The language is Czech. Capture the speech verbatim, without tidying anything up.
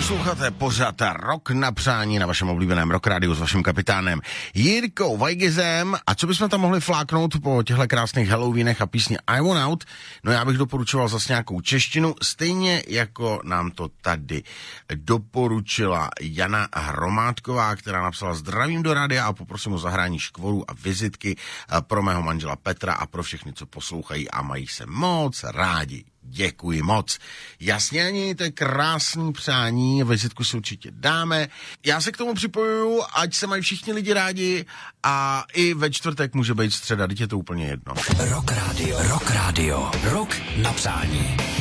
Posloucháte pořad Rok na přání na vašem oblíbeném Rock Rádiu s vaším kapitánem Jirkou Vajgizem. A co bychom tam mohli fláknout po těchto krásných Halloweenech a písně I Want Out? No já bych doporučoval zase nějakou češtinu, stejně jako nám to tady doporučila Jana Hromádková, která napsala zdravím do rádia a poprosím o zahrání škvorů a vizitky pro mého manžela Petra a pro všechny, co poslouchají a mají se moc rádi. Děkuji moc. Jasně, ani to je krásný přání, vizitku si určitě dáme. Já se k tomu připojuju, ať se mají všichni lidi rádi a i ve čtvrtek může být středa, teď je to úplně jedno. Rock Radio, Rock Radio, Rok na přání.